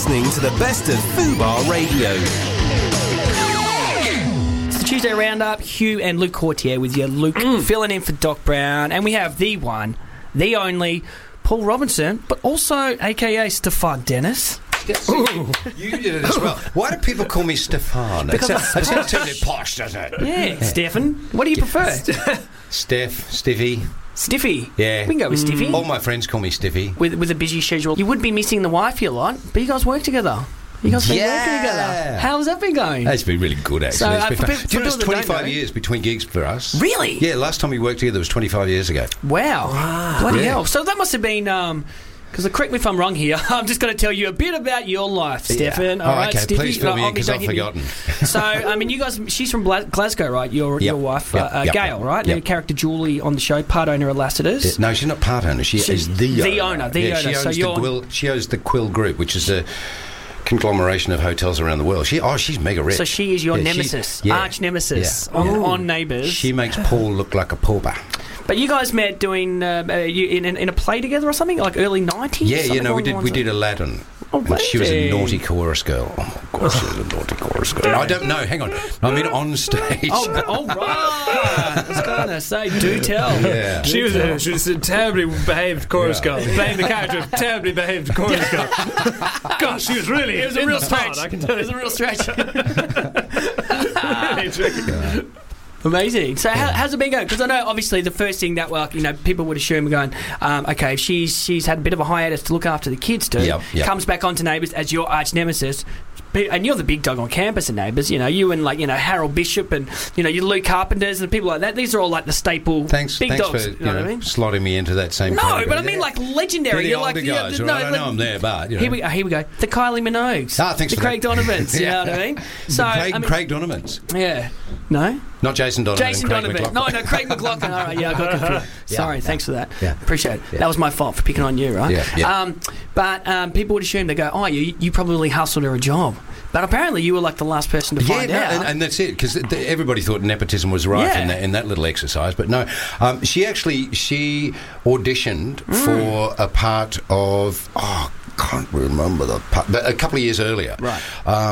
listening to the best of Fubar Radio. It's the Tuesday Roundup. Hugh and Luke Courtier with you. Luke filling in for Doc Brown. And we have the one, the only, Paul Robinson, but also a.k.a. Stefan Dennis. You did it as well. Why do people call me Stefan? That sounds totally posh, doesn't it? Yeah, Stefan. What do you prefer? Stiffy. Stiffy. Yeah. We can go with Stiffy. All my friends call me Stiffy. With a busy schedule. You would be missing the wifey a lot, but you guys work together. You guys been working together. How's that been going? That's been really good, actually. So, It's been fun. Do you know it's for 25 years between gigs for us? Really? Yeah, last time we worked together was 25 years ago. Wow. Bloody hell. So that must have been... Because correct me if I'm wrong here, I'm just going to tell you a bit about your life, Stefan. Yeah. All right, okay, Stiffy? please fill me in because I've forgotten. So, I mean, you guys, she's from Glasgow, right? Your wife, Gail, right? Yep. Your character Julie on the show, part owner of Lassiter's. No, she's not part owner. She is the owner. She owns the Quill Group, which is a conglomeration of hotels around the world. She's mega rich. So she is your nemesis, arch nemesis on Neighbours. She makes Paul look like a pauper. But you guys met doing in a play together or something, like early 90s? Yeah, we did Aladdin. Oh, and she was a naughty chorus girl. Oh, my God, she was a naughty chorus girl. No, I don't know. Hang on. I mean, on stage. Oh, right. I was going to say, do tell. Yeah. She was a terribly behaved chorus girl. Playing the character of terribly behaved chorus girl. Gosh, she was really... It was a real stretch. Part, I can tell you. It was a real stretch. Really tricky. Amazing. So how's it been going? Because I know, obviously, the first thing that, people would assume going, okay, she's had a bit of a hiatus to look after the kids too. Yep. Comes back onto Neighbours as your arch nemesis. And you're the big dog on campus at Neighbours. You know, you and Harold Bishop and your Lou Carpenters and people like that. These are all like the staple big dogs. Thanks for slotting me into that same. No, but I mean like legendary. The You're older like guys. I know I'm there, but here we go. The Kylie Minogues. Thanks the for Craig Donovans. You know what I mean? So Craig Donovans. Yeah. No. Not Jason Donovan. Jason Donovan. No, Craig McLaughlin. All right, I got confused. Sorry, thanks for that. Yeah. Appreciate it. Yeah. That was my fault for picking on you, right? Yeah. But people would assume, they go, oh, you probably hustled her a job. But apparently you were like the last person to find out. And that's it, because everybody thought nepotism was rife in that little exercise. But no, she auditioned for a part of... can't remember the part, but a couple of years earlier. Right.